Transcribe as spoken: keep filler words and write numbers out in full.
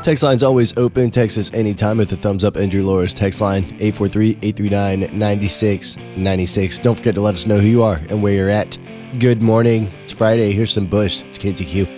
Text line's always open. Text us anytime with a thumbs up. Andrew Laura's text line, eight four three, eight three nine, nine six nine six. Don't forget to let us know who you are and where you're at. Good morning. It's Friday. Here's some Bush. It's K T Q.